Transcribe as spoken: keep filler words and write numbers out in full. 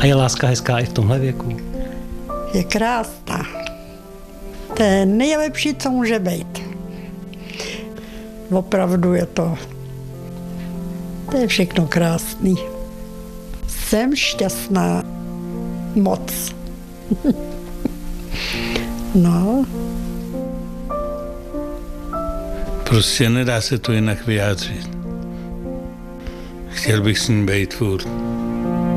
A je láska hezká i v tomhle věku? Je krásná. To je nejlepší, co může být. Opravdu je to, to je všechno krásný. Jsem šťastná moc. No. Prostě nedá se to jinak vyjádřit. Chtěl bych s ním být furt.